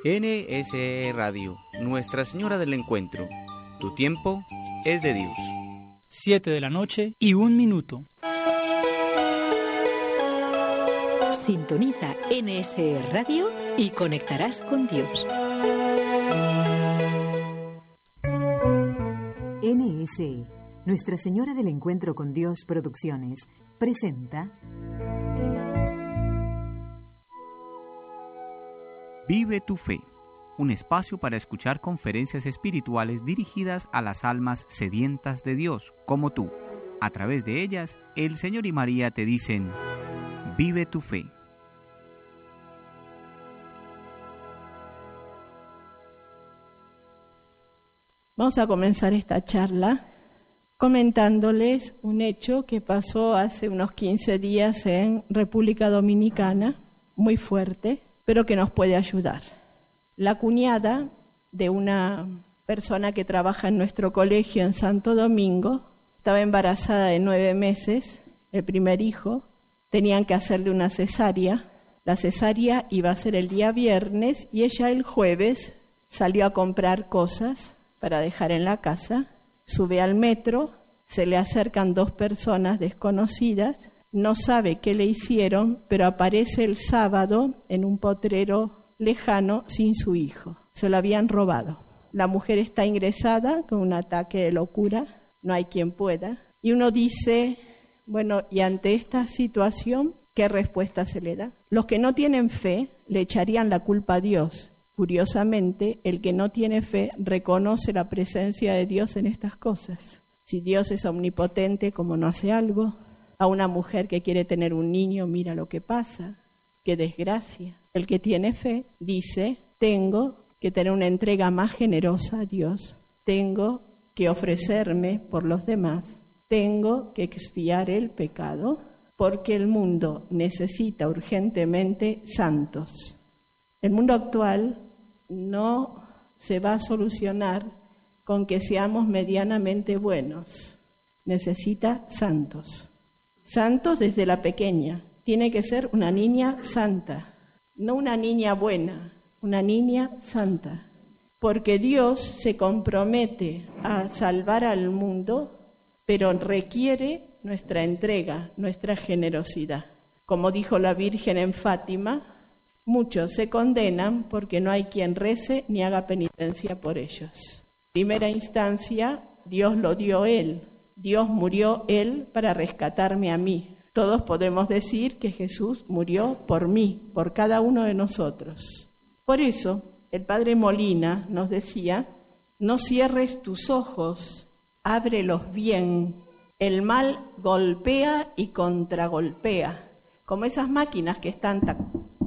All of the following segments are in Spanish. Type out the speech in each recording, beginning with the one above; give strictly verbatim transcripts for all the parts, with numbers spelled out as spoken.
N S E Radio, Nuestra Señora del Encuentro. Tu tiempo es de Dios. Siete de la noche y un minuto. Sintoniza N S E Radio y conectarás con Dios. N S E, Nuestra Señora del Encuentro con Dios Producciones, presenta Vive tu fe, un espacio para escuchar conferencias espirituales dirigidas a las almas sedientas de Dios, como tú. A través de ellas, el Señor y María te dicen, vive tu fe. Vamos a comenzar esta charla comentándoles un hecho que pasó hace unos quince días en República Dominicana, muy fuerte, pero que nos puede ayudar. La cuñada de una persona que trabaja en nuestro colegio en Santo Domingo estaba embarazada de nueve meses, el primer hijo, tenían que hacerle una cesárea. La cesárea iba a ser el día viernes y ella el jueves salió a comprar cosas para dejar en la casa, sube al metro, se le acercan dos personas desconocidas, no sabe qué le hicieron, pero aparece el sábado en un potrero lejano sin su hijo. Se lo habían robado. La mujer está ingresada con un ataque de locura, no hay quien pueda. Y uno dice, bueno, y ante esta situación, ¿qué respuesta se le da? Los que no tienen fe le echarían la culpa a Dios. Curiosamente, el que no tiene fe reconoce la presencia de Dios en estas cosas. Si Dios es omnipotente, ¿cómo no hace algo? A una mujer que quiere tener un niño, mira lo que pasa, qué desgracia. El que tiene fe dice, tengo que tener una entrega más generosa a Dios, tengo que ofrecerme por los demás, tengo que expiar el pecado, porque el mundo necesita urgentemente santos. El mundo actual no se va a solucionar con que seamos medianamente buenos, necesita santos. Santos desde la pequeña. Tiene que ser una niña santa, no una niña buena, una niña santa. Porque Dios se compromete a salvar al mundo, pero requiere nuestra entrega, nuestra generosidad. Como dijo la Virgen en Fátima, muchos se condenan porque no hay quien rece ni haga penitencia por ellos. En primera instancia, Dios lo dio Él. Dios murió Él para rescatarme a mí. Todos podemos decir que Jesús murió por mí, por cada uno de nosotros. Por eso, el Padre Molina nos decía, no cierres tus ojos, ábrelos bien. El mal golpea y contragolpea, como esas máquinas que están... Ta-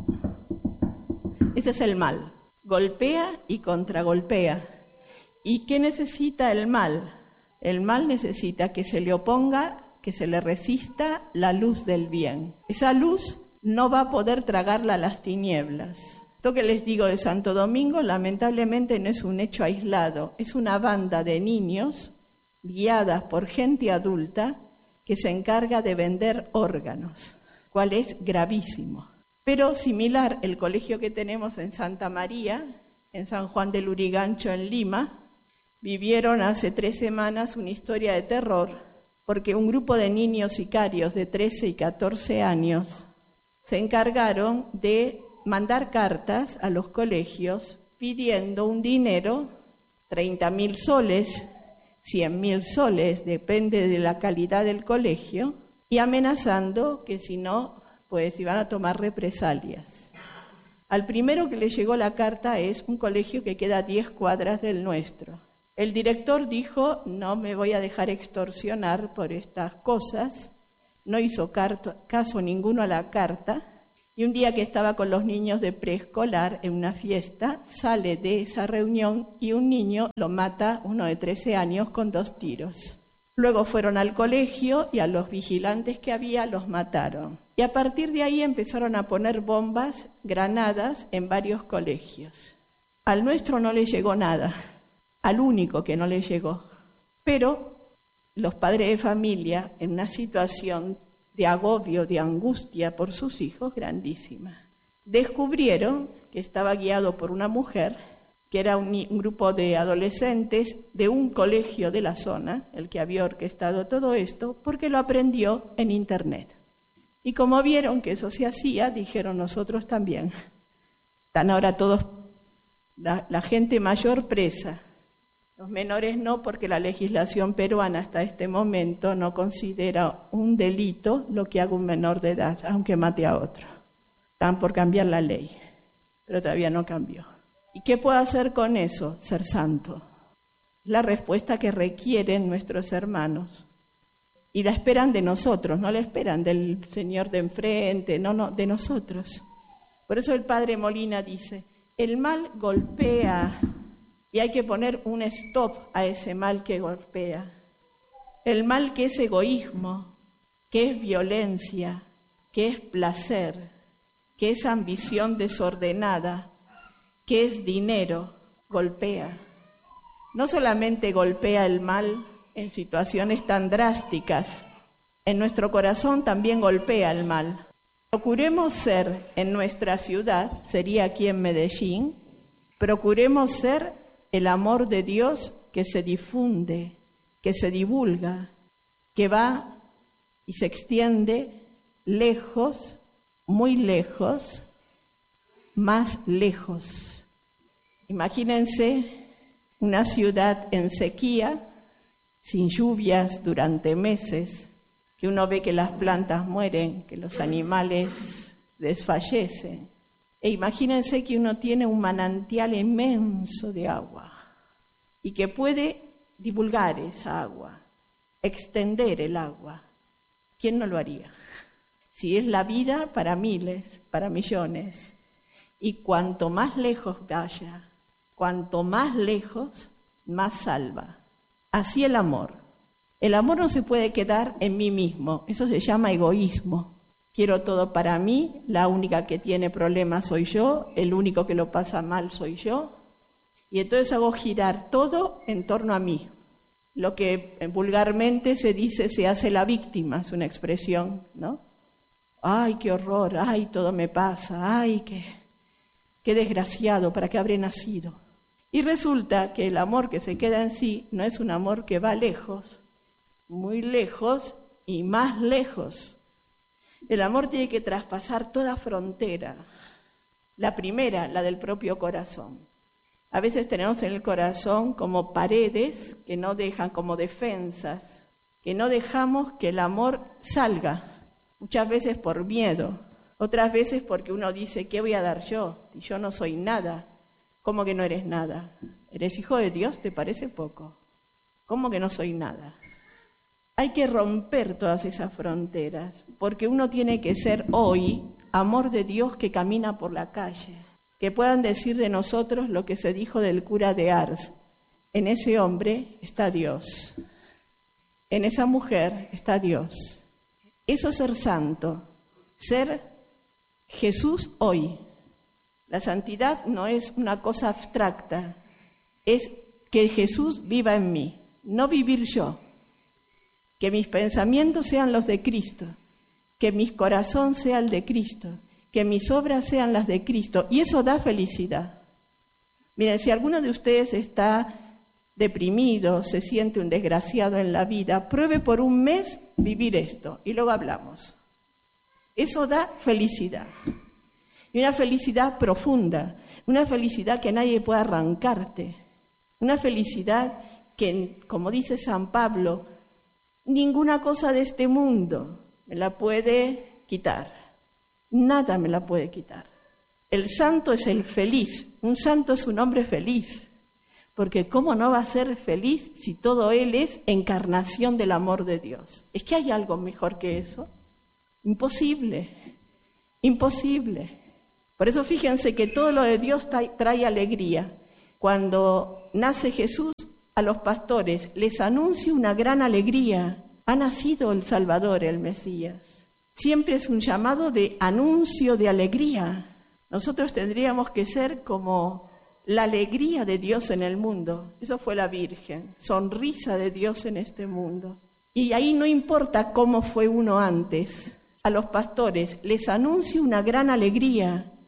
Ese es el mal, golpea y contragolpea. ¿Y qué necesita el mal? El mal necesita que se le oponga, que se le resista la luz del bien. Esa luz no va a poder tragarla las tinieblas. Esto que les digo de Santo Domingo, lamentablemente no es un hecho aislado, es una banda de niños guiadas por gente adulta que se encarga de vender órganos, cual es gravísimo. Pero similar, el colegio que tenemos en Santa María, en San Juan del Lurigancho, en Lima, vivieron hace tres semanas una historia de terror porque un grupo de niños sicarios de trece y catorce años se encargaron de mandar cartas a los colegios pidiendo un dinero, treinta mil soles, cien mil soles, depende de la calidad del colegio, y amenazando que si no, pues iban a tomar represalias. Al primero que le llegó la carta es un colegio que queda a diez cuadras del nuestro. El director dijo, no me voy a dejar extorsionar por estas cosas, no hizo carto, caso ninguno a la carta, y un día que estaba con los niños de preescolar en una fiesta, sale de esa reunión y un niño lo mata, uno de trece años, con dos tiros. Luego fueron al colegio y a los vigilantes que había los mataron. Y a partir de ahí empezaron a poner bombas, granadas en varios colegios. Al nuestro no le llegó nada, al único que no le llegó. Pero los padres de familia, en una situación de agobio, de angustia por sus hijos grandísima, descubrieron que estaba guiado por una mujer, que era un, un grupo de adolescentes de un colegio de la zona, el que había orquestado todo esto, porque lo aprendió en Internet. Y como vieron que eso se hacía, dijeron nosotros también. Están ahora todos, la, la gente mayor presa, los menores no, porque la legislación peruana hasta este momento no considera un delito lo que haga un menor de edad, aunque mate a otro. Están por cambiar la ley, pero todavía no cambió. ¿Y qué puedo hacer con eso? Ser santo. La respuesta que requieren nuestros hermanos. Y la esperan de nosotros, no la esperan del señor de enfrente, no, no, de nosotros. Por eso el padre Molina dice, el mal golpea y hay que poner un stop a ese mal que golpea. El mal que es egoísmo, que es violencia, que es placer, que es ambición desordenada, que es dinero, golpea. No solamente golpea el mal en situaciones tan drásticas, en nuestro corazón también golpea el mal. Procuremos ser en nuestra ciudad, sería aquí en Medellín, procuremos ser el amor de Dios que se difunde, que se divulga, que va y se extiende lejos, muy lejos, más lejos. Imagínense una ciudad en sequía, sin lluvias durante meses, que uno ve que las plantas mueren, que los animales desfallecen. E imagínense que uno tiene un manantial inmenso de agua y que puede divulgar esa agua, extender el agua. ¿Quién no lo haría? Si es la vida para miles, para millones. Y cuanto más lejos vaya, cuanto más lejos, más salva. Así el amor. El amor no se puede quedar en mí mismo, eso se llama egoísmo. Quiero todo para mí, la única que tiene problemas soy yo, el único que lo pasa mal soy yo. Y entonces hago girar todo en torno a mí. Lo que vulgarmente se dice se hace la víctima, es una expresión, ¿no? Ay, qué horror, ay, todo me pasa, ay, qué, qué desgraciado, ¿para qué habré nacido? Y resulta que el amor que se queda en sí no es un amor que va lejos, muy lejos y más lejos. El amor tiene que traspasar toda frontera. La primera, la del propio corazón. A veces tenemos en el corazón como paredes que no dejan, como defensas, que no dejamos que el amor salga. Muchas veces por miedo, otras veces porque uno dice, ¿qué voy a dar yo? Si yo no soy nada. ¿Cómo que no eres nada? ¿Eres hijo de Dios? ¿Te parece poco? ¿Cómo que no soy nada? Hay que romper todas esas fronteras, porque uno tiene que ser hoy amor de Dios que camina por la calle, que puedan decir de nosotros lo que se dijo del cura de Ars. En ese hombre está Dios, en esa mujer está Dios. Eso es ser santo, ser Jesús hoy. La santidad no es una cosa abstracta, es que Jesús viva en mí, no vivir yo. Que mis pensamientos sean los de Cristo, que mi corazón sea el de Cristo, que mis obras sean las de Cristo, y eso da felicidad. Miren, si alguno de ustedes está deprimido, se siente un desgraciado en la vida, pruebe por un mes vivir esto, y luego hablamos. Eso da felicidad, y una felicidad profunda, una felicidad que nadie puede arrancarte, una felicidad que, como dice San Pablo, ninguna cosa de este mundo me la puede quitar. Nada me la puede quitar. El santo es el feliz. Un santo es un hombre feliz. Porque ¿cómo no va a ser feliz si todo él es encarnación del amor de Dios? ¿Es que hay algo mejor que eso? Imposible. Imposible. Por eso fíjense que todo lo de Dios trae, trae alegría. Cuando nace Jesús, a los pastores les anuncio una gran alegría. Ha nacido el Salvador, el Mesías. Siempre es un llamado de anuncio de alegría. Nosotros tendríamos que ser como la alegría de Dios en el mundo. Eso fue la Virgen, sonrisa de Dios en este mundo. Y ahí no importa cómo fue uno antes. A los pastores les anuncio una gran alegría.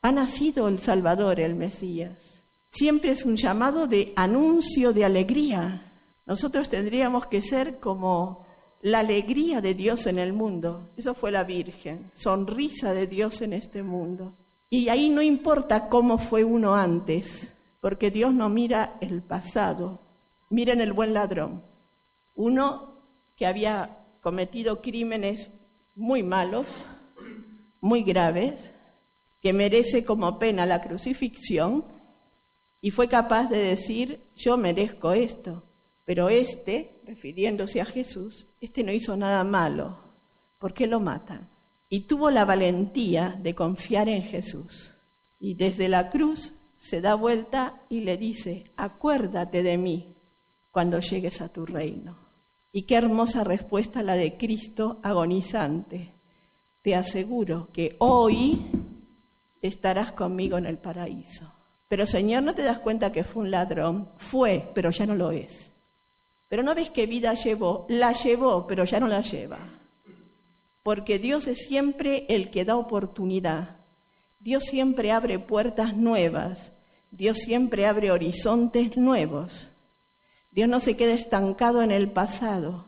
Ha nacido el Salvador, el Mesías. Siempre es un llamado de anuncio de alegría. Nosotros tendríamos que ser como la alegría de Dios en el mundo. Eso fue la Virgen, sonrisa de Dios en este mundo. Y ahí no importa cómo fue uno antes, porque Dios no mira el pasado. Miren el buen ladrón, uno que había cometido crímenes muy malos, muy graves, que merece como pena la crucifixión, y fue capaz de decir, yo merezco esto, pero este, refiriéndose a Jesús, este no hizo nada malo, ¿por qué lo matan? Y tuvo la valentía de confiar en Jesús, y desde la cruz se da vuelta y le dice, acuérdate de mí cuando llegues a tu reino. Y qué hermosa respuesta la de Cristo agonizante. Te aseguro que hoy estarás conmigo en el paraíso. Pero Señor, ¿no te das cuenta que fue un ladrón? Fue, pero ya no lo es. Pero ¿no ves qué vida llevó? La llevó, pero ya no la lleva. Porque Dios es siempre el que da oportunidad. Dios siempre abre puertas nuevas. Dios siempre abre horizontes nuevos. Dios no se queda estancado en el pasado.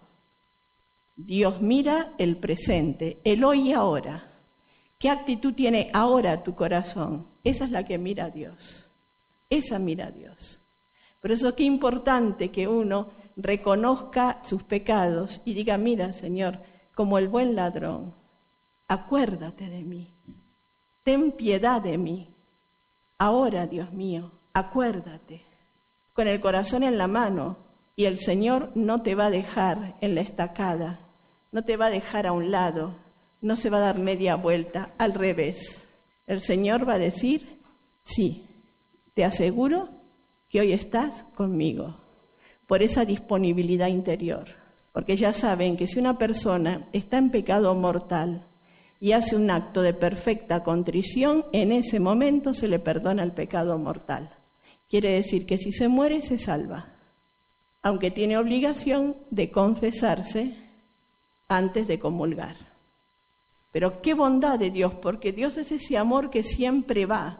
Dios mira el presente, el hoy y ahora. ¿Qué actitud tiene ahora tu corazón? Esa es la que mira a Dios. Esa mira a Dios. Por eso qué importante que uno reconozca sus pecados y diga, mira, Señor, como el buen ladrón, acuérdate de mí, ten piedad de mí. Ahora, Dios mío, acuérdate. Con el corazón en la mano, y el Señor no te va a dejar en la estacada, no te va a dejar a un lado, no se va a dar media vuelta, al revés. El Señor va a decir, sí, te aseguro que hoy estás conmigo, por esa disponibilidad interior. Porque ya saben que si una persona está en pecado mortal y hace un acto de perfecta contrición, en ese momento se le perdona el pecado mortal. Quiere decir que si se muere, se salva, aunque tiene obligación de confesarse antes de comulgar. Pero qué bondad de Dios, porque Dios es ese amor que siempre va,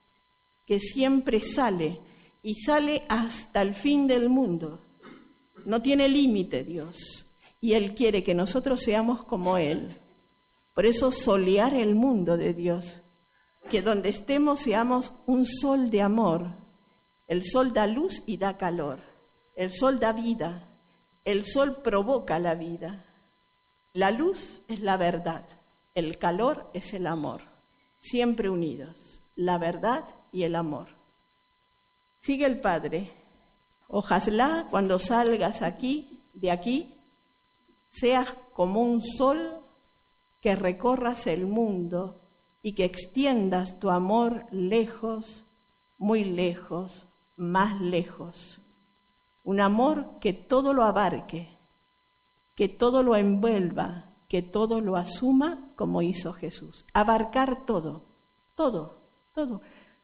que siempre sale, y sale hasta el fin del mundo. No tiene límite Dios, y Él quiere que nosotros seamos como Él. Por eso solear el mundo de Dios, que donde estemos seamos un sol de amor. El sol da luz y da calor. El sol da vida. El sol provoca la vida. La luz es la verdad. El calor es el amor. Siempre unidos. La verdad y el amor. Sigue el Padre. Ojalá cuando salgas aquí, de aquí, seas como un sol que recorras el mundo y que extiendas tu amor lejos, muy lejos, más lejos. Un amor que todo lo abarque, que todo lo envuelva, que todo lo asuma como hizo Jesús. Abarcar todo, todo, todo.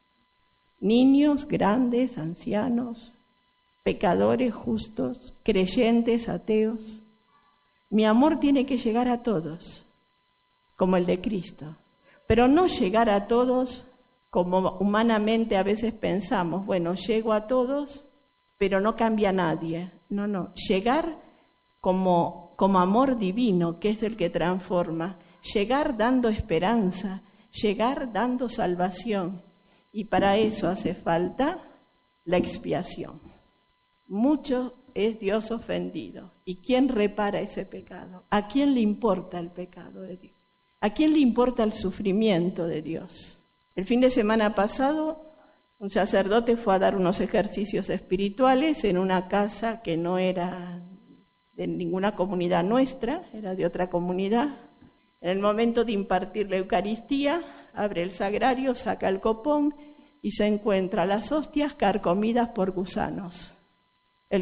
Niños, grandes, ancianos, pecadores, justos, creyentes, ateos. Mi amor tiene que llegar a todos, como el de Cristo, pero no llegar a todos como humanamente a veces pensamos, bueno, llego a todos, pero no cambia a nadie. No, no, llegar como, como amor divino, que es el que transforma, llegar dando esperanza, llegar dando salvación, y para eso hace falta la expiación. Mucho es Dios ofendido. ¿Y quién repara ese pecado? ¿A quién le importa el pecado de Dios? ¿A quién le importa el sufrimiento de Dios? El fin de semana pasado, un sacerdote fue a dar unos ejercicios espirituales en una casa que no era de ninguna comunidad nuestra, era de otra comunidad. En el momento de impartir la Eucaristía, abre el sagrario, saca el copón y se encuentra las hostias carcomidas por gusanos.